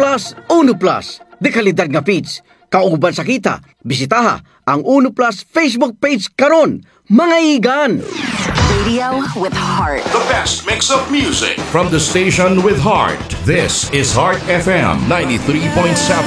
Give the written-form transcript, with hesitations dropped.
Plus, Uno Plus. De kalidad nga feeds. Kauban sa kita, bisitaha ang Uno Plus Facebook page karon. Mga igan! Radio with heart. The best mix of music. From the station with heart, this is Heart FM 93.7.